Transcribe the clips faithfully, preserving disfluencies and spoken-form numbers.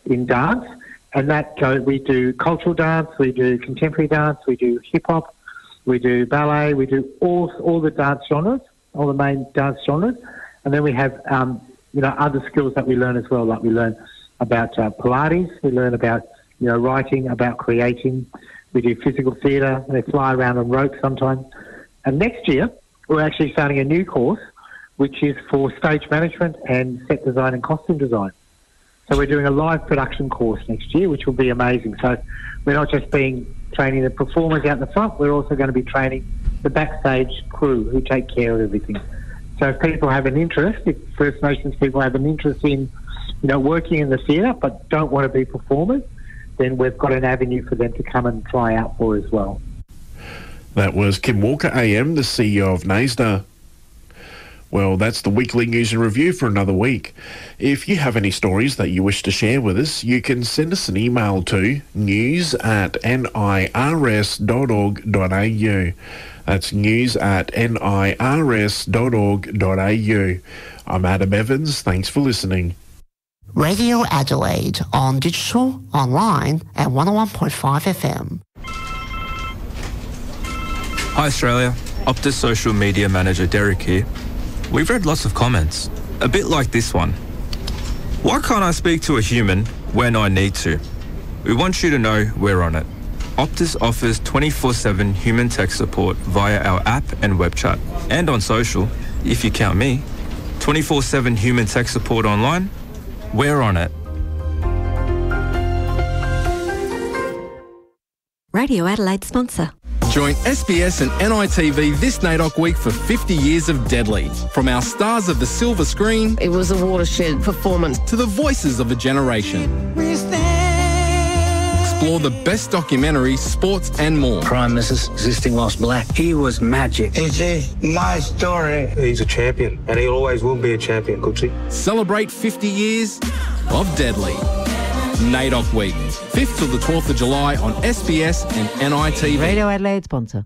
in dance, and that go, we do cultural dance, we do contemporary dance, we do hip-hop, we do ballet, we do all all the dance genres, all the main dance genres, and then we have um, you know other skills that we learn as well, like we learn about uh, Pilates, we learn about you know writing, about creating, we do physical theatre, they fly around on ropes sometimes, and next year we're actually starting a new course which is for stage management and set design and costume design. So we're doing a live production course next year, which will be amazing. So we're not just being training the performers out the front, we're also going to be training the backstage crew who take care of everything. So if people have an interest, if First Nations people have an interest in, you know, working in the theatre but don't want to be performers, then we've got an avenue for them to come and try out for as well. That was Kim Walker A M, the C E O of NAISDA. Well, that's the weekly news and review for another week. If you have any stories that you wish to share with us, you can send us an email to news at nirs dot org dot a u. That's news at nirs dot org dot a u. I'm Adam Evans. Thanks for listening. Radio Adelaide on digital, online at one oh one point five F M. Hi Australia, Optus social media manager Derek here. We've read lots of comments, a bit like this one. Why can't I speak to a human when I need to? We want you to know we're on it. Optus offers twenty-four seven human tech support via our app and web chat. And on social, if you count me, twenty-four seven human tech support online, we're on it. Radio Adelaide sponsor. Join S B S and N I T V this NAIDOC week for fifty years of Deadly. From our stars of the silver screen... It was a watershed performance. ...to the voices of a generation. Explore the best documentaries, sports and more. Prime Minister existing whilst black. He was magic. It's my story. He's a champion and he always will be a champion, Cooksey. Celebrate fifty years of Deadly. NAIDOC Week, fifth till the twelfth of July on S B S and N I T V. Radio Adelaide sponsor.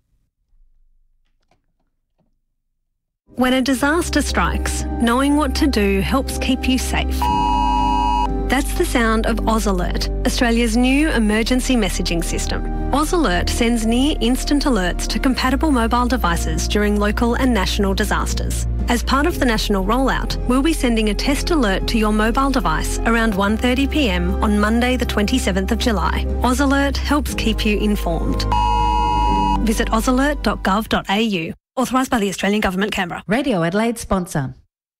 When a disaster strikes, knowing what to do helps keep you safe. That's the sound of Oz Alert, Australia's new emergency messaging system. Oz Alert sends near instant alerts to compatible mobile devices during local and national disasters. As part of the national rollout, we'll be sending a test alert to your mobile device around one thirty p m on Monday the twenty-seventh of July. Oz Alert helps keep you informed. Visit oz alert dot gov dot a u. Authorised by the Australian Government, Canberra. Radio Adelaide sponsor.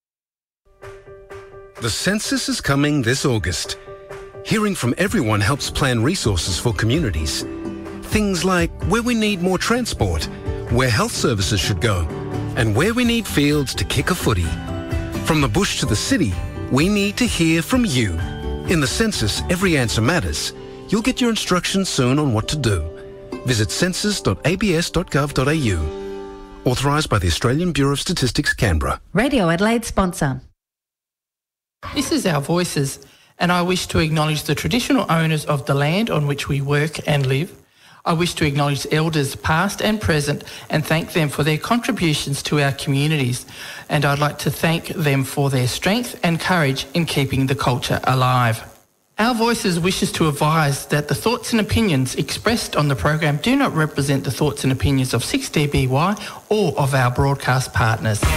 The census is coming this August. Hearing from everyone helps plan resources for communities. Things like where we need more transport, where health services should go, and where we need fields to kick a footy. From the bush to the city, we need to hear from you. In the census, every answer matters. You'll get your instructions soon on what to do. Visit census dot a b s dot gov dot a u. Authorised by the Australian Bureau of Statistics, Canberra. Radio Adelaide sponsor. This is Our Voices, and I wish to acknowledge the traditional owners of the land on which we work and live. I wish to acknowledge elders past and present and thank them for their contributions to our communities. And I'd like to thank them for their strength and courage in keeping the culture alive. Our Voices wishes to advise that the thoughts and opinions expressed on the program do not represent the thoughts and opinions of six D B Y or of our broadcast partners.